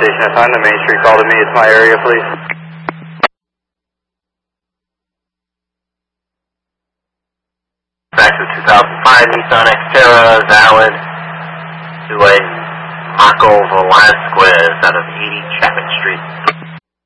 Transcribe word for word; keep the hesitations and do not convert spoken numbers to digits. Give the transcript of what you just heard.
station assigned to Main Street. Call to me. It's my area, please. Back to two thousand five Nissan Xterra, valid to a Marco Velasquez out of eighty Chapman Street.